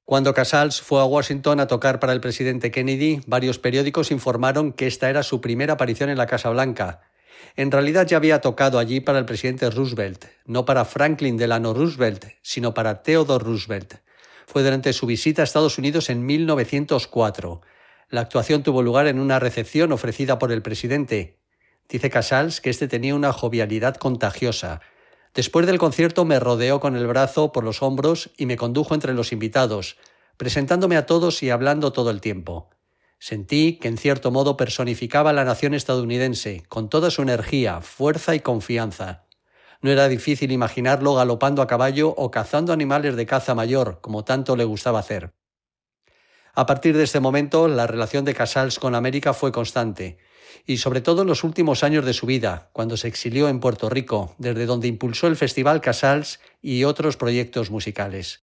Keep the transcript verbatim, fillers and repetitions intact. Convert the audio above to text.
Cuando Casals fue a Washington a tocar para el presidente Kennedy, varios periódicos informaron que esta era su primera aparición en la Casa Blanca. En realidad ya había tocado allí para el presidente Roosevelt, no para Franklin Delano Roosevelt, sino para Theodore Roosevelt. Fue durante su visita a Estados Unidos en mil novecientos cuatro. La actuación tuvo lugar en una recepción ofrecida por el presidente. Dice Casals que este tenía una jovialidad contagiosa. Después del concierto me rodeó con el brazo por los hombros y me condujo entre los invitados, presentándome a todos y hablando todo el tiempo. Sentí que en cierto modo personificaba a la nación estadounidense, con toda su energía, fuerza y confianza. No era difícil imaginarlo galopando a caballo o cazando animales de caza mayor, como tanto le gustaba hacer. A partir de este momento, la relación de Casals con América fue constante, y sobre todo en los últimos años de su vida, cuando se exilió en Puerto Rico, desde donde impulsó el Festival Casals y otros proyectos musicales.